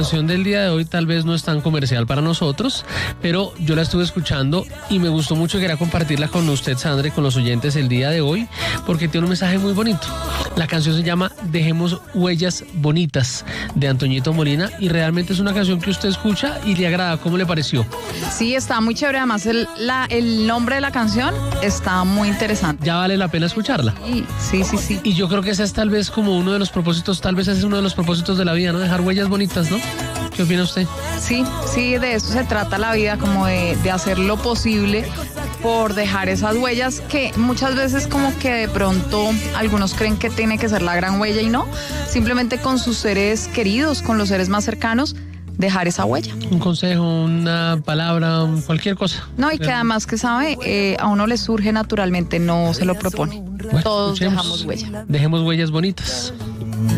canción del día de hoy tal vez no es tan comercial para nosotros, pero yo la estuve escuchando y me gustó mucho. Quería compartirla con usted, Sandra, y con los oyentes el día de hoy, porque tiene un mensaje muy bonito. La canción se llama Dejemos Huellas Bonitas, de Antoñito Molina, y realmente es una canción que usted escucha y le agrada. ¿Cómo le pareció? Sí, está muy chévere. Además, el nombre de la canción está muy interesante. Ya vale la pena escucharla. Sí. Y yo creo que ese es tal vez como uno de los propósitos, tal vez ese es uno de los propósitos de la vida, ¿no? Dejar huellas bonitas, ¿no? ¿Qué opina usted? Sí, de eso se trata la vida, como de hacer lo posible por dejar esas huellas que muchas veces como que de pronto algunos creen que tiene que ser la gran huella y no. Simplemente con sus seres queridos, con los seres más cercanos, dejar esa huella. Un consejo, una palabra, cualquier cosa. No, y que además que sabe, a uno le surge naturalmente, no se lo propone. Bueno, todos dejamos huella. Dejemos huellas bonitas.